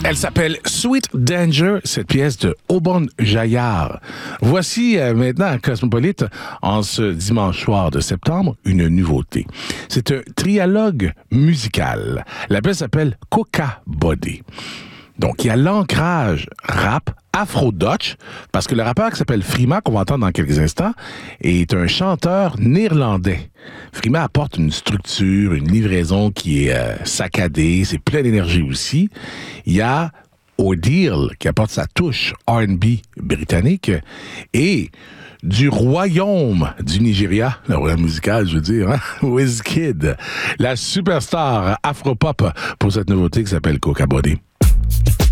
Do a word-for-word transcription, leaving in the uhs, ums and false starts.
Elle s'appelle Sweet Danger, cette pièce de Aubon Jaillard. Voici euh, maintenant à Cosmopolite, en ce dimanche soir de septembre, une nouveauté. C'est un trialogue musical. La pièce s'appelle Coca Body. Donc, il y a l'ancrage rap afro-dutch, parce que le rappeur qui s'appelle Frima, qu'on va entendre dans quelques instants, est un chanteur néerlandais. Frima apporte une structure, une livraison qui est euh, saccadée, c'est plein d'énergie aussi. Il y a Ordeal qui apporte sa touche R and B britannique et du royaume du Nigeria, le royaume musical, je veux dire, hein? Wizkid, la superstar afro-pop pour cette nouveauté qui s'appelle Coca Body.